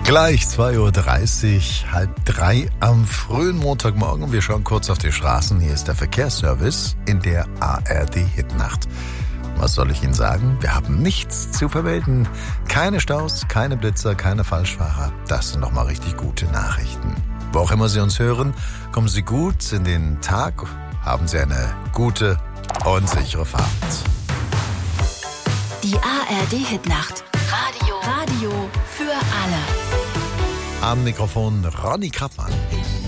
Gleich 2:30 Uhr, halb drei am frühen Montagmorgen. Wir schauen kurz auf die Straßen. Hier ist der Verkehrsservice in der ARD-Hitnacht. Was soll ich Ihnen sagen? Wir haben nichts zu vermelden. Keine Staus, keine Blitzer, keine Falschfahrer. Das sind doch mal richtig gute Nachrichten. Wo auch immer Sie uns hören, kommen Sie gut in den Tag. Haben Sie eine gute und sichere Fahrt. Die ARD-Hitnacht. Radio für alle. Am Mikrofon Ronny Krappmann.